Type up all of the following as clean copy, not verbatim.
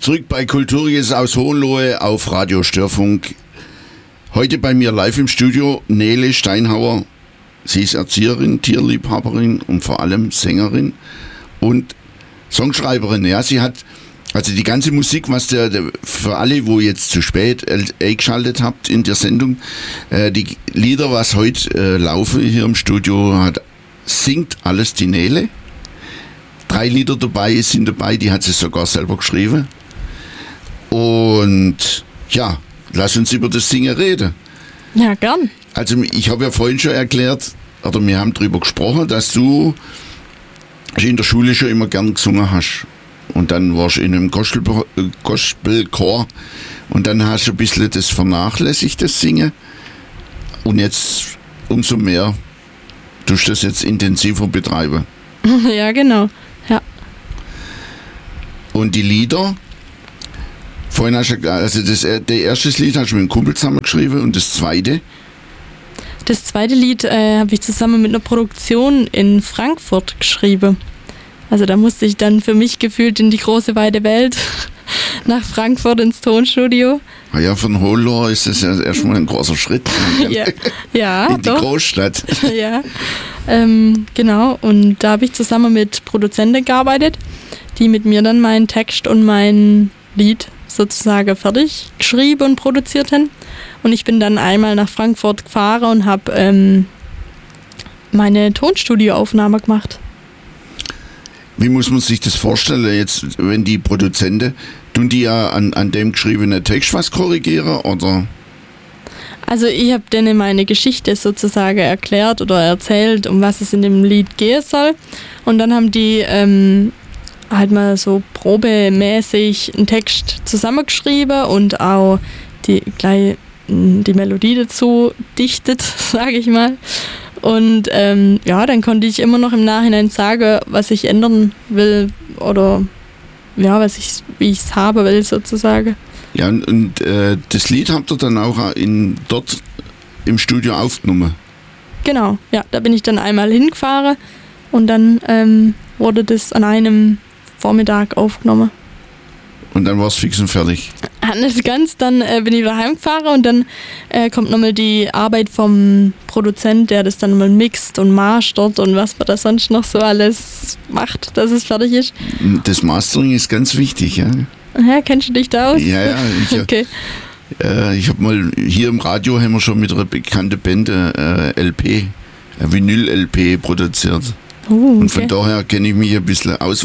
Zurück bei Kulturjes aus Hohenlohe auf Radio Störfunk. Heute bei mir live im Studio Nele Steinhauer. Sie ist Erzieherin, Tierliebhaberin und vor allem Sängerin und Songschreiberin. Ja, sie hat also die ganze Musik, was für alle, wo jetzt zu spät eingeschaltet habt in der Sendung, die Lieder, was heute laufen hier im Studio, singt alles die Nele. 3 Lieder sind dabei, die hat sie sogar selber geschrieben. Und ja, lass uns über das Singen reden. Ja, gern. Also ich habe ja vorhin schon erklärt, oder wir haben darüber gesprochen, dass du in der Schule schon immer gern gesungen hast. Und dann warst du in einem Gospelchor und dann hast du ein bisschen das vernachlässigt, das Singen. Und jetzt umso mehr tust du das jetzt intensiver betreiben. Ja, genau. Ja. Und die Lieder, vorhin hast du, also der erste Lied hast du mit einem Kumpel zusammen geschrieben und das zweite? Das zweite Lied habe ich zusammen mit einer Produktion in Frankfurt geschrieben. Also da musste ich dann für mich gefühlt in die große weite Welt nach Frankfurt ins Tonstudio. Ah ja, von Hohenlohe ist das ja erstmal ein großer Schritt. Ja, in die Großstadt. Ja, genau. Und da habe ich zusammen mit Produzenten gearbeitet, die mit mir dann meinen Text und mein Lied sozusagen fertig geschrieben und produziert haben. Und ich bin dann einmal nach Frankfurt gefahren und habe meine Tonstudioaufnahme gemacht. Wie muss man sich das vorstellen, jetzt, wenn die Produzenten, tun die ja an dem geschriebenen Text was korrigieren, oder? Also ich habe denen meine Geschichte sozusagen erklärt oder erzählt, um was es in dem Lied gehen soll. Und dann haben die halt mal so probemäßig einen Text zusammengeschrieben und auch die Melodie dazu dichtet, sage ich mal. Und ja, dann konnte ich immer noch im Nachhinein sagen, was ich ändern will oder ja, wie ich es haben will sozusagen. Ja, und das Lied habt ihr dann auch dort im Studio aufgenommen? Genau, ja, da bin ich dann einmal hingefahren und dann wurde das an einem Vormittag aufgenommen. Und dann war es fix und fertig? Nicht ganz, dann bin ich wieder heimgefahren und dann kommt nochmal die Arbeit vom Produzent, der das dann nochmal mixt und mastert und was man da sonst noch so alles macht, dass es fertig ist. Das Mastering ist ganz wichtig, ja? Ja, kennst du dich da aus? Ja, okay. Ich habe mal, hier im Radio haben wir schon mit einer bekannten Band Vinyl-LP produziert. Okay. Und von daher kenne ich mich ein bisschen aus,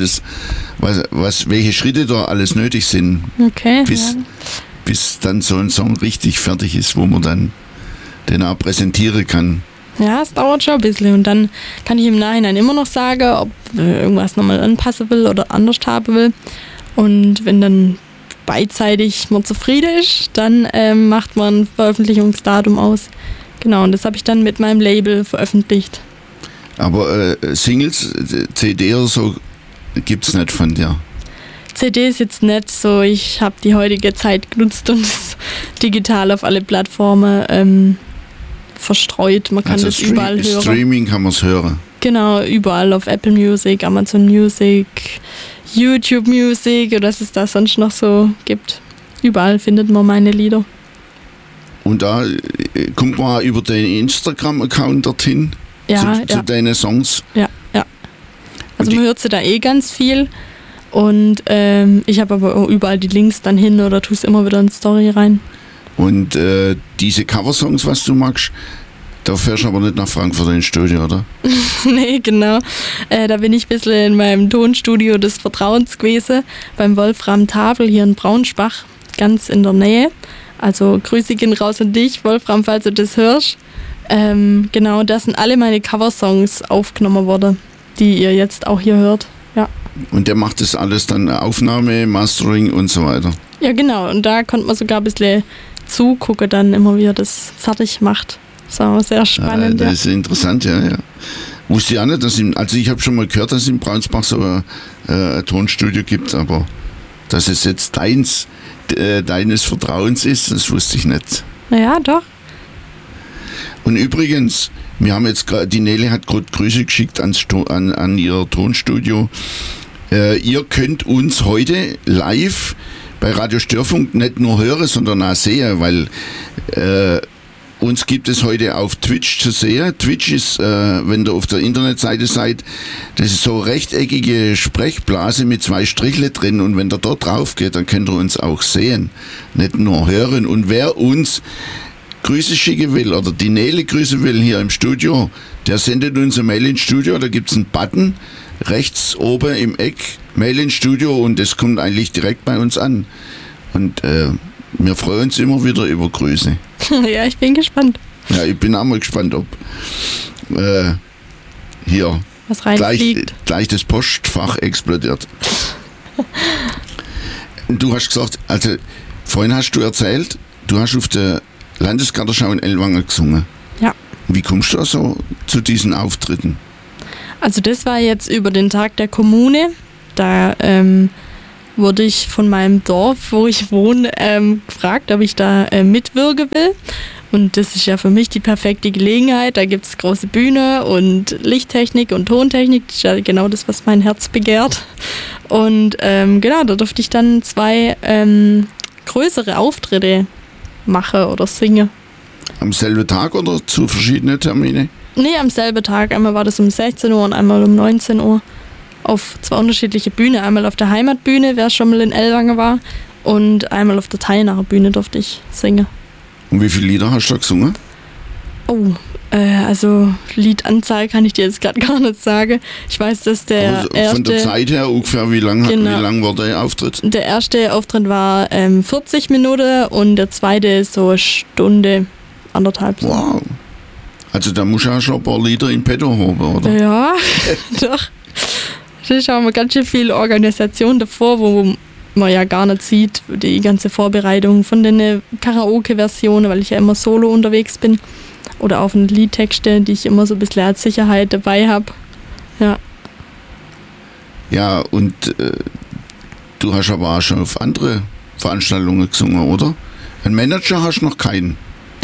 welche Schritte da alles nötig sind, okay, bis dann so ein Song richtig fertig ist, wo man dann den auch präsentieren kann. Ja, es dauert schon ein bisschen und dann kann ich im Nachhinein immer noch sagen, ob irgendwas nochmal anpassen will oder anders haben will. Und wenn dann beidseitig man zufrieden ist, dann macht man ein Veröffentlichungsdatum aus. Genau, und das habe ich dann mit meinem Label veröffentlicht. Aber Singles, CD oder so gibt es nicht von dir? CD ist jetzt nicht so, ich habe die heutige Zeit genutzt und es digital auf alle Plattformen verstreut. Man kann also das überall hören. Streaming kann man es hören? Genau, überall auf Apple Music, Amazon Music, YouTube Music oder was es da sonst noch so gibt. Überall findet man meine Lieder. Und da kommt man über den Instagram-Account dorthin? Zu deinen Songs? Ja. Also man hört sie da ganz viel und ich habe aber auch überall die Links dann hin oder tue es immer wieder in die Story rein. Und diese Coversongs, was du magst, da fährst du aber nicht nach Frankfurt ins Studio, oder? Nee, genau. Da bin ich ein bisschen in meinem Tonstudio des Vertrauens gewesen, beim Wolfram Tafel hier in Braunschbach, ganz in der Nähe. Also Grüße gehen raus an dich, Wolfram, falls du das hörst. Genau, da sind alle meine Coversongs aufgenommen worden, die ihr jetzt auch hier hört. Ja. Und der macht das alles dann Aufnahme, Mastering und so weiter? Ja, genau. Und da konnte man sogar ein bisschen zugucken dann immer, wie er das fertig macht. Das war sehr spannend. Das ist interessant, ja. Wusste ich auch nicht, also ich habe schon mal gehört, dass es in Braunsbach so ein Tonstudio gibt, aber dass es jetzt deines Vertrauens ist, das wusste ich nicht. Ja, doch. Und übrigens, wir haben jetzt gerade, die Nele hat gerade Grüße geschickt an ihr Tonstudio. Ihr könnt uns heute live bei Radio Störfunk nicht nur hören, sondern auch sehen, weil uns gibt es heute auf Twitch zu sehen. Twitch ist, wenn ihr auf der Internetseite seid, das ist so eine rechteckige Sprechblase mit 2 Strichle drin, und wenn ihr dort drauf geht, dann könnt ihr uns auch sehen, nicht nur hören. Und wer uns Grüße schicken will oder die Nele grüßen will hier im Studio, der sendet uns eine Mail ins Studio. Da gibt es einen Button rechts oben im Eck, Mail ins Studio, und das kommt eigentlich direkt bei uns an. Und wir freuen uns immer wieder über Grüße. Ja, ich bin gespannt. Ja, ich bin auch mal gespannt, ob hier was reinfliegt. Gleich das Postfach explodiert. Du hast gesagt, also vorhin hast du erzählt, du hast auf der Landesgartenschau in Ellwangen gesungen. Ja. Wie kommst du also zu diesen Auftritten? Also das war jetzt über den Tag der Kommune. Da wurde ich von meinem Dorf, wo ich wohne, gefragt, ob ich da mitwirken will. Und das ist ja für mich die perfekte Gelegenheit. Da gibt es große Bühne und Lichttechnik und Tontechnik. Das ist ja genau das, was mein Herz begehrt. Und genau, da durfte ich dann 2 größere Auftritte machen oder singen. Am selben Tag oder zu verschiedenen Termine? Nee, am selben Tag. Einmal war das um 16 Uhr und einmal um 19 Uhr. Auf 2 unterschiedliche Bühnen. Einmal auf der Heimatbühne, wer schon mal in Ellwangen war. Und einmal auf der Teilnacher Bühne durfte ich singen. Und wie viele Lieder hast du da gesungen? Oh, also Liedanzahl kann ich dir jetzt gerade gar nicht sagen. Ich weiß, dass der also erste... Von der Zeit her ungefähr, wie lang war der Auftritt? Der erste Auftritt war 40 Minuten und der zweite so eine Stunde, 1,5. Wow. Also da musst du ja schon ein paar Lieder in petto haben, oder? Ja, doch. Da ist auch mal ganz schön viel Organisation davor, wo man ja gar nicht sieht, die ganze Vorbereitung von den Karaoke-Versionen, weil ich ja immer solo unterwegs bin. Oder auch von Liedtexte, die ich immer so ein bisschen als Sicherheit dabei habe. Ja. Ja, und du hast aber auch schon auf andere Veranstaltungen gesungen, oder? Ein Manager hast du noch keinen?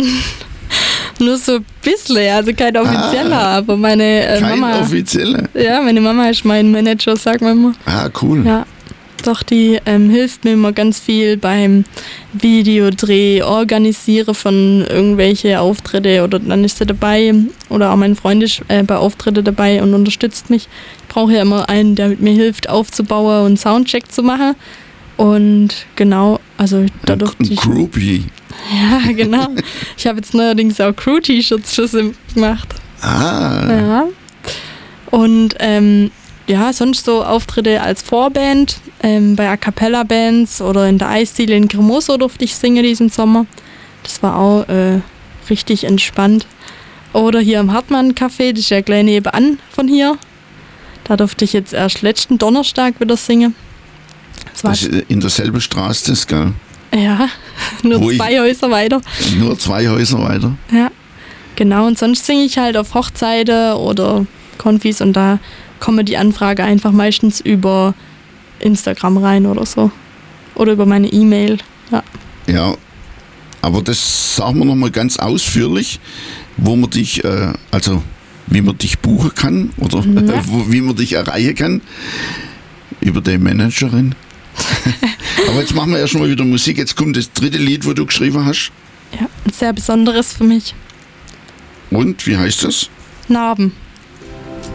Nur so ein bisschen, also kein offizieller, aber meine Mama... Kein offizieller? Ja, meine Mama ist mein Manager, sagen wir mal. Ah, cool. Ja, doch, die hilft mir immer ganz viel beim Videodreh, Organisieren von irgendwelche Auftritte, oder dann ist sie dabei, oder auch mein Freund ist bei Auftritte dabei und unterstützt mich. Ich brauche ja immer einen, der mit mir hilft, aufzubauen und Soundcheck zu machen. Und genau, also dadurch... Ein Groupie. Ja, genau. Ich habe jetzt neuerdings auch Crew-T-Shirts schon gemacht. Ah. Ja. Und ja, sonst so Auftritte als Vorband, bei A-Cappella-Bands oder in der Eisdiele in Cremoso durfte ich singen diesen Sommer. Das war auch richtig entspannt. Oder hier im Hartmann-Café, das ist ja gleich nebenan von hier. Da durfte ich jetzt erst letzten Donnerstag wieder singen. Das ist in derselben Straße, das, gell? Ja, nur 2 Häuser weiter. Nur 2 Häuser weiter? Ja, genau. Und sonst singe ich halt auf Hochzeiten oder Konfis, und da komme die Anfrage einfach meistens über Instagram rein oder so. Oder über meine E-Mail. Ja. Ja, aber das sagen wir nochmal ganz ausführlich, wo man dich, also wie man dich buchen kann oder ja. Wie man dich erreichen kann. Über die Managerin. Aber jetzt machen wir erst mal wieder Musik. Jetzt kommt das 3. Lied, wo du geschrieben hast. Ja, ein sehr besonderes für mich. Und, wie heißt das? Narben.